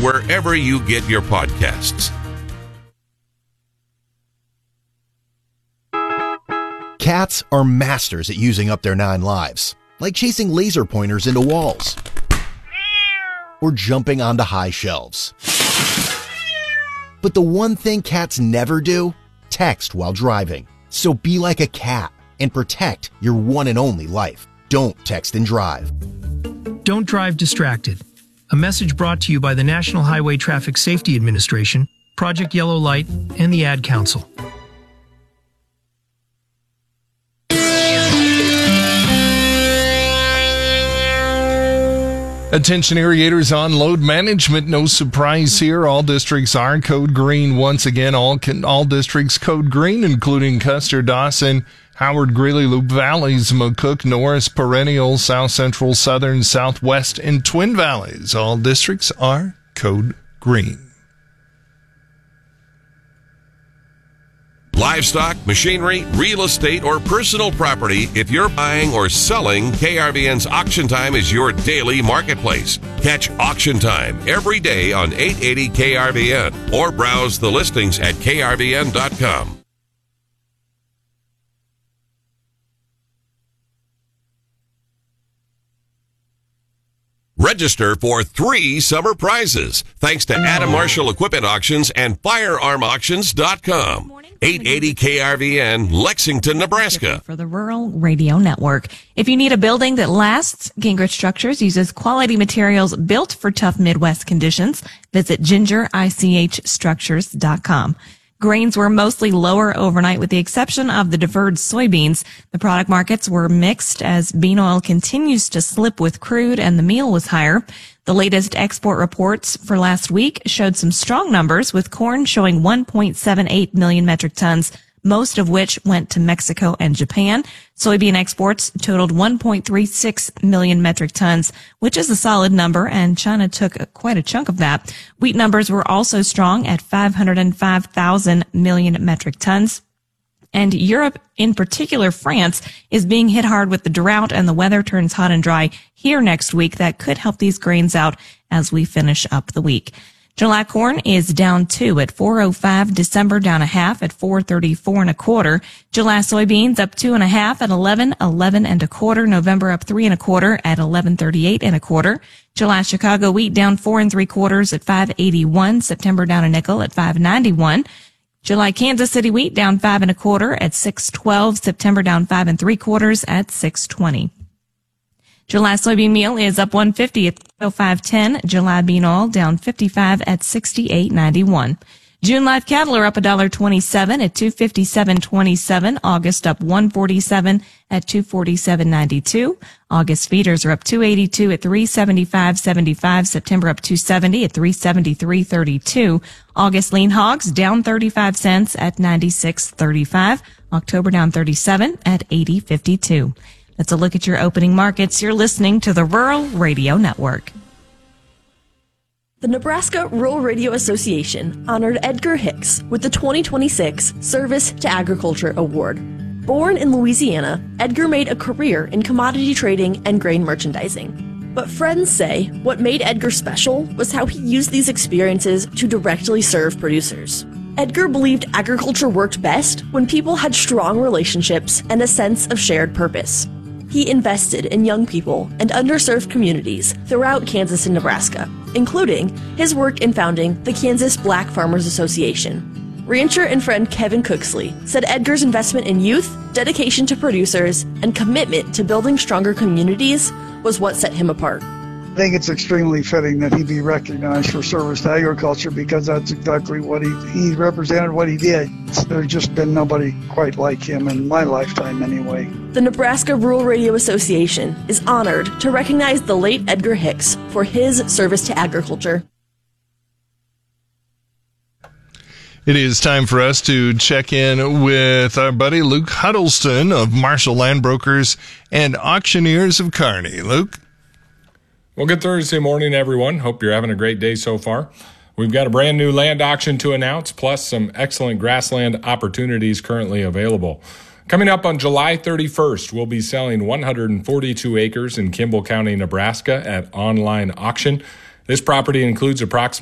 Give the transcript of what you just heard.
wherever you get your podcasts. Cats are masters at using up their 9 lives, like chasing laser pointers into walls or jumping onto high shelves. But the one thing cats never do? Text while driving. So be like a cat and protect your one and only life. Don't text and drive. Don't drive distracted. A message brought to you by the National Highway Traffic Safety Administration, Project Yellow Light, and the Ad Council. Attention irrigators on load management. No surprise here. All districts are code green. Once again, all districts code green, including Custer, Dawson, Howard, Greeley, Loup Valleys, McCook, Norris, Perennial, South Central, Southern, Southwest, and Twin Valleys. All districts are code green. Livestock, machinery, real estate, or personal property, if you're buying or selling, KRVN's Auction Time is your daily marketplace. Catch Auction Time every day on 880 KRVN or browse the listings at krvn.com. Register for 3 summer prizes thanks to Adam Marshall Equipment Auctions and FirearmAuctions.com. 880 KRVN, Lexington, Nebraska. For the Rural Radio Network. If you need a building that lasts, Gingrich Structures uses quality materials built for tough Midwest conditions. Visit gingerichstructures.com. Grains were mostly lower overnight with the exception of the deferred soybeans. The product markets were mixed as bean oil continues to slip with crude and the meal was higher. The latest export reports for last week showed some strong numbers, with corn showing 1.78 million metric tons, most of which went to Mexico and Japan. Soybean exports totaled 1.36 million metric tons, which is a solid number, and China took quite a chunk of that. Wheat numbers were also strong at 505,000 million metric tons. And Europe, in particular France, is being hit hard with the drought, and the weather turns hot and dry here next week. That could help these grains out as we finish up the week. July corn is down 2 at 4.05. December down a half at 4.34 1/4. July soybeans up 2 1/2 at 11 1/4. November up 3 1/4 at 11.38 1/4. July Chicago wheat down 4 3/4 at 5.81. September down a nickel at 5.91. July Kansas City wheat down 5 1/4 at 6.12. September down 5 3/4 at 6.20. July soybean meal is up 150 at 5.10. July bean oil down 55 at 68.91. June live cattle are up $1.27 at 257.27. August up 147 at 247.92. August feeders are up 282 at 375.75. September up 270 at 373.32. August lean hogs down 35 cents at 96.35. October down 37 at 80.52. That's a look at your opening markets. You're listening to the Rural Radio Network. The Nebraska Rural Radio Association honored Edgar Hicks with the 2026 Service to Agriculture Award. Born in Louisiana, Edgar made a career in commodity trading and grain merchandising. But friends say what made Edgar special was how he used these experiences to directly serve producers. Edgar believed agriculture worked best when people had strong relationships and a sense of shared purpose. He invested in young people and underserved communities throughout Kansas and Nebraska, including his work in founding the Kansas Black Farmers Association. Rancher and friend Kevin Cooksley said Edgar's investment in youth, dedication to producers, and commitment to building stronger communities was what set him apart. I think it's extremely fitting that he be recognized for service to agriculture because that's exactly what he represented, what he did. There's just been nobody quite like him in my lifetime anyway. The Nebraska Rural Radio Association is honored to recognize the late Edgar Hicks for his service to agriculture. It is time for us to check in with our buddy Luke Huddleston of Marshall Land Brokers and Auctioneers of Kearney. Luke? Well, good Thursday morning, everyone. Hope you're having a great day so far. We've got a brand new land auction to announce, plus some excellent grassland opportunities currently available. Coming up on July 31st, we'll be selling 142 acres in Kimball County, Nebraska at online auction. This property includes approximately